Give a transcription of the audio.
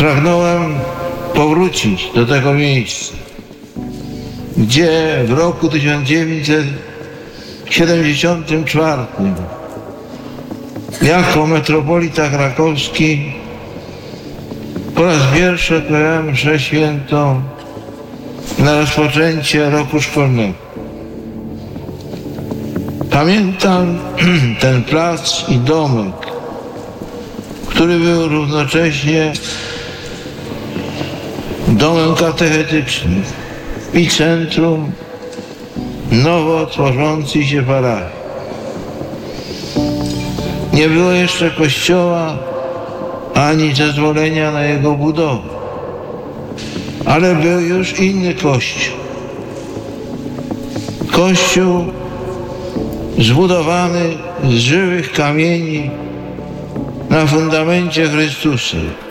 pragnąłem powrócić do tego miejsca, gdzie w roku 1974 jako metropolita krakowski po raz pierwszy odprawiałem mszę świętą na rozpoczęcie roku szkolnego. Pamiętam ten plac i domek, który był równocześnie domem katechetycznym i centrum nowo tworzącej się parafii. Nie było jeszcze kościoła ani zezwolenia na jego budowę, ale był już inny kościół. Kościół zbudowany z żywych kamieni na fundamencie Chrystusa.